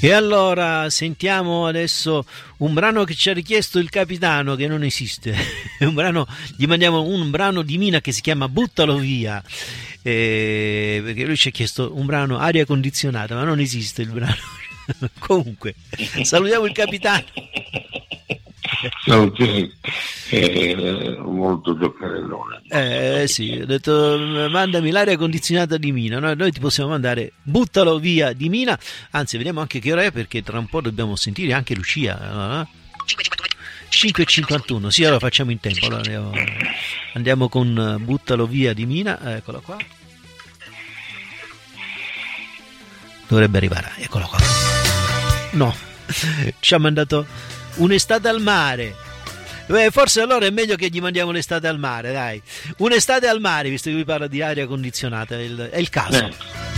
E allora sentiamo adesso un brano che ci ha richiesto il capitano, che non esiste. Gli mandiamo un brano di Mina che si chiama Buttalo via, perché lui ci ha chiesto un brano aria condizionata, ma non esiste il brano. Comunque salutiamo il capitano. Molto giocherellone. Sì, ho detto mandami l'aria condizionata di Mina, noi ti possiamo mandare Buttalo via di Mina, anzi vediamo anche che ora è, perché tra un po' dobbiamo sentire anche Lucia. 5:51, sì, allora facciamo in tempo, allora andiamo con Buttalo via di Mina, eccola qua, dovrebbe arrivare, eccola qua. No, ci ha mandato un'estate al mare. Forse allora è meglio che gli mandiamo l'estate al mare, dai. Un'estate al mare, visto che vi parla di aria condizionata, è il caso.